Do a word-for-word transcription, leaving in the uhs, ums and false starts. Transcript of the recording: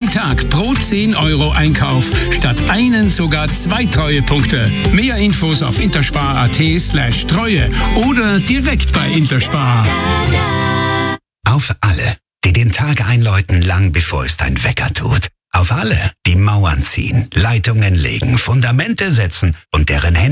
jeden Tag pro zehn Euro Einkauf statt einen sogar zwei Treuepunkte. Mehr Infos auf interspar.at slash Treue oder direkt bei Interspar. Auf alle, die den Tag einläuten, lang bevor es dein Wecker tut. Auf alle, die Mauern ziehen, Leitungen legen, Fundamente setzen und deren Hände